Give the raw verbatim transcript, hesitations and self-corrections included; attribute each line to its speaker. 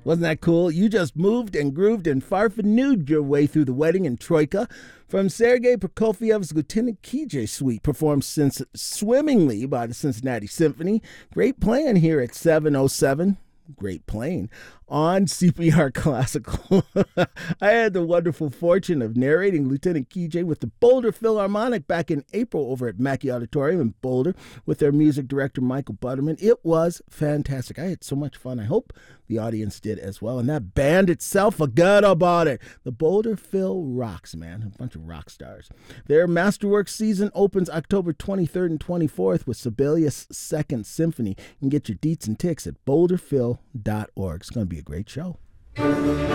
Speaker 1: Wasn't that cool? You just moved and grooved and farfanooed your way through the wedding in Troika from Sergei Prokofiev's Lieutenant Kijé Suite, performed since swimmingly by the Cincinnati Symphony. Great playing here at seven oh seven. Great playing on C P R Classical. I had the wonderful fortune of narrating Lieutenant Kijé with the Boulder Philharmonic back in April over at Mackey Auditorium in Boulder with their music director, Michael Butterman. It was fantastic. I had so much fun. I hope the audience did as well. And that band itself, forget about it. The Boulder Phil rocks, man. A bunch of rock stars. Their Masterworks season opens October twenty-third and twenty-fourth with Sibelius' Second Symphony. You can get your deets and ticks at boulder phil dot org. It's going to be a great show.